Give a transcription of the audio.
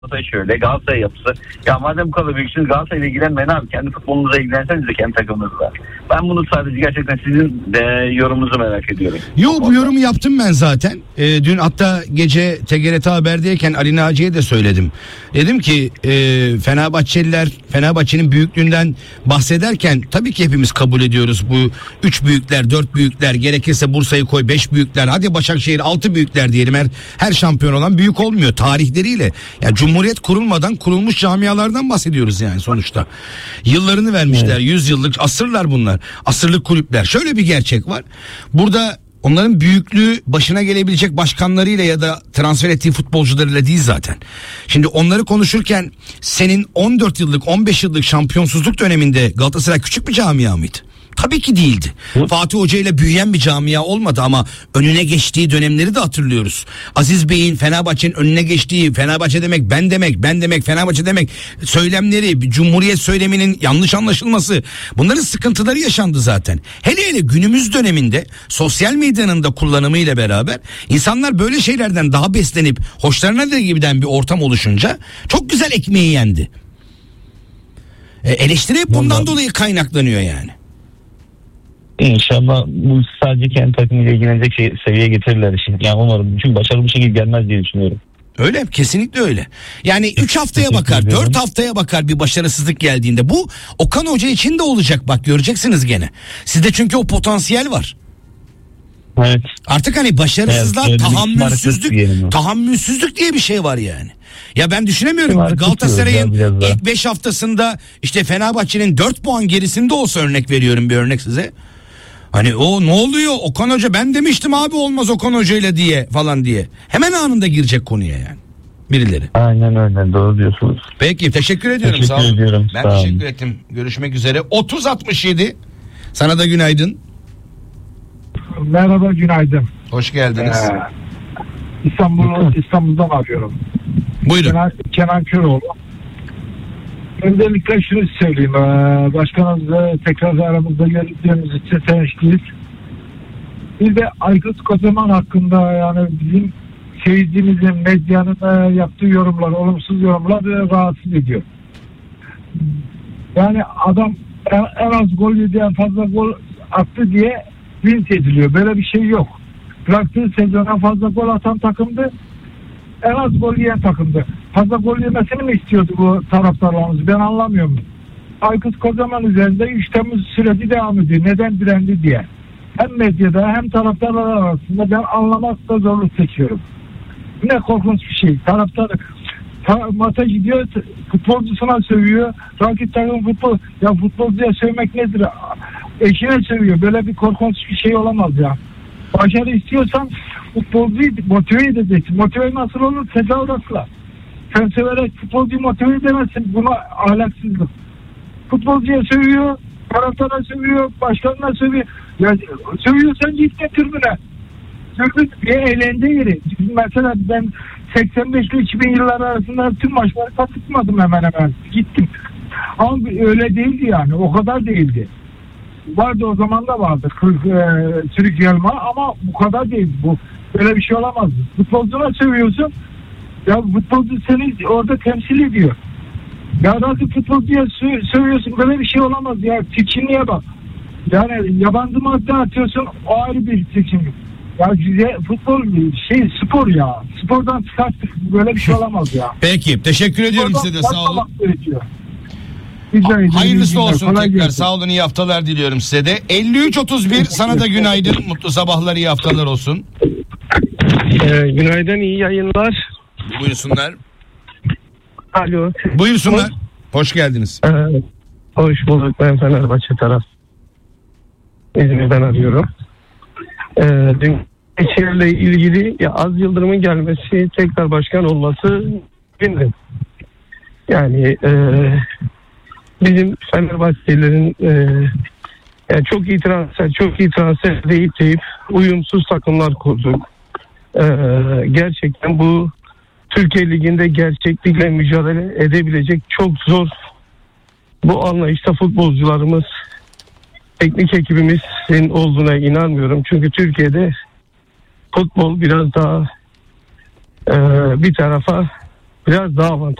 şöyle Galatasaray yapısı. Ya madem bu kadar büyüksünüz Galatasaray'la ilgilenmeyin abi. Kendi futbolunuza ilgilenseniz de kendi takımınızla. Ben bunu sadece gerçekten sizin yorumunuzu merak ediyorum. Bu yorumu yaptım ben zaten. Dün hatta gece TGRT Haber'deyken Ali Naci'ye de söyledim. Dedim ki Fenerbahçeliler Fenerbahçe'nin büyüklüğünden bahsederken tabii ki hepimiz kabul ediyoruz. Bu 3 büyükler, 4 büyükler, gerekirse Bursa'yı koy 5 büyükler. Hadi Başakşehir 6 büyükler diyelim. Her şampiyon olan büyük olmuyor tarihleriyle. Yani Cumhuriyet kurulmadan kurulmuş camialardan bahsediyoruz yani sonuçta. Yıllarını vermişler, 100 yıllık, asırlar bunlar. Asırlık kulüpler. Şöyle bir gerçek var. Burada onların büyüklüğü başına gelebilecek başkanlarıyla ya da transfer ettiği futbolcularıyla değil zaten. Şimdi onları konuşurken senin 14 yıllık 15 yıllık şampiyonsuzluk döneminde Galatasaray küçük bir camia mıydı? Tabii ki değildi. Fatih Hoca ile büyüyen bir camia olmadı ama önüne geçtiği dönemleri de hatırlıyoruz. Aziz Bey'in Fenerbahçe'nin önüne geçtiği, Fenerbahçe demek ben demek Fenerbahçe demek söylemleri, Cumhuriyet söyleminin yanlış anlaşılması, bunların sıkıntıları yaşandı zaten. Hele günümüz döneminde sosyal medyanın da kullanımıyla beraber insanlar böyle şeylerden daha beslenip hoşlarına da giden bir ortam oluşunca çok güzel ekmeği yendi. Eleştiri hep bundan dolayı kaynaklanıyor yani. İnşallah bu sadece kendi takımıyla ilgilenecek seviyeye getirirler işin. Yani umarım, çünkü başarılı bir şekilde gelmez diye düşünüyorum. Öyle, kesinlikle öyle. Yani 3 haftaya bakar, 4 haftaya bakar bir başarısızlık geldiğinde. Bu Okan Hoca için de olacak, bak göreceksiniz gene. Sizde çünkü o potansiyel var. Evet. Artık hani başarısızlığa tahammülsüzlük diye bir şey var yani. Ya ben düşünemiyorum Galatasaray'ın ilk 5 haftasında işte Fenerbahçe'nin 4 puan gerisinde olsa, örnek veriyorum, bir örnek size. Hani o ne oluyor Okan Hoca, ben demiştim abi olmaz Okan Hoca'yla diye falan diye. Hemen anında girecek konuya yani birileri. Aynen öyle, doğru diyorsunuz. Peki, teşekkür ediyorum. Teşekkür ediyorum. Ben teşekkür ettim. Görüşmek üzere. 3067 sana da günaydın. Merhaba, günaydın. Hoş geldiniz. İstanbul'dan arıyorum. Buyurun. Kenan Köroğlu. Öncelikle şunu söyleyeyim. Başkanımızla tekrar aramızda gördüğümüz için sevinçliyiz. Bir de Aykut Kocaman hakkında, yani bizim seyircimizin, medyanın yaptığı yorumlar, olumsuz yorumlar rahatsız ediyor. Yani adam en az gol yedi, en fazla gol attı diye linç ediliyor. Böyle bir şey yok. Bıraktığı sezona fazla gol atan takımdı. En az gol yiyen takımdı. Fazla gol yemesini mi istiyordu bu taraftarlarımız? Ben anlamıyorum. Aykut Kocaman üzerinde 3 Temmuz süreci devam ediyor. Neden direndi diye. Hem medyada hem taraftarlar arasında ben anlamakta zorluk çekiyorum. Ne korkunç bir şey. Taraftar maça gidiyor, futbolcusuna sövüyor. Rakip takım futbolcuya sövmek nedir? Eşine sövüyor. Böyle bir korkunç bir şey olamaz ya. Başarı istiyorsan futbolcuyu motive edeceksin. Motive nasıl olur? Tezahüratla. Sen severek futbolcuyu motive edemezsin. Buna ahlaksızlık. Futbolcuya sövüyor, taraftara sövüyor, başkanına sövüyor. Ya, sövüyorsan git de tribüne. Tribün bir eğlence yeri. Mesela ben 85 ile 2000 yılları arasında tüm maçları katılmadım hemen hemen. Gittim. Ama öyle değildi yani. O kadar değildi. Vardı, o zaman da vardı. Türk yelma, ama bu kadar değil. Bu böyle bir şey olamaz. Futbolcuna sövüyorsun. Ya futbolcu seni orada temsil ediyor. Ya nasıl futbolcuya sövüyorsun? Böyle bir şey olamaz ya. Çirkinliğe bak. Yani yabancı madde atıyorsun, o ayrı bir çirkinlik. Ya futbol spor ya. Spordan çıkarttık. Böyle bir şey olamaz ya. Peki, teşekkür ediyorum size de, sağ olun. Hayırlısı olsun tekrar, sağ olun, iyi haftalar diliyorum size de. 5331 sana da günaydın, mutlu sabahlar, iyi haftalar olsun. Günaydın, iyi yayınlar. Buyursunlar. Alo. Buyursunlar. Hoş geldiniz. Hoş bulduk, ben Fenerbahçe taraf. İzmir'den arıyorum. Dün içeriyle ilgili Az Yıldırım'ın gelmesi, tekrar başkan olması bildim. Yani bizim Fenerbahçelilerin yani çok iyi transfer deyip uyumsuz takımlar kurduk. Gerçekten bu Türkiye Ligi'nde gerçeklikle mücadele edebilecek çok zor bu anlayışta futbolcularımız, teknik ekibimizin olduğuna inanmıyorum. Çünkü Türkiye'de futbol biraz daha bir tarafa biraz daha avantajlı.